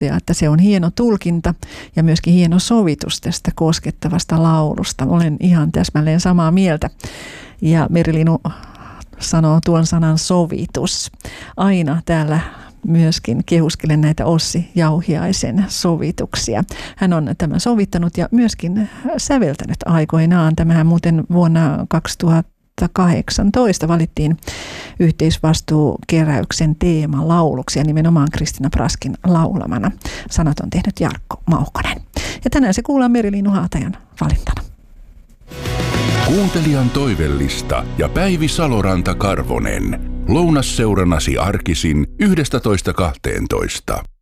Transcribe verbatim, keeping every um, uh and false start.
Ja että se on hieno tulkinta ja myöskin hieno sovitus tästä koskettavasta laulusta. Olen ihan täsmälleen samaa mieltä. Ja Meri-Liinu sanoo tuon sanan sovitus. Aina täällä myöskin kehuskelen näitä Ossi Jauhiaisen sovituksia. Hän on tämän sovittanut ja myöskin säveltänyt aikoinaan. Tämähän muuten vuonna kaksituhattakahdeksantoista valittiin yhteisvastuukeräyksen teemalauluksi ja nimenomaan Kristina Praskin laulamana. Sanat on tehnyt Jarkko Maukonen. Ja tänään se kuullaan Meri-Liinu Haatajan valintana. Kuuntelijan toivellista ja Päivi Saloranta Karvonen. Lounasseurannasi arkisin yhdestätoista kahteentoista.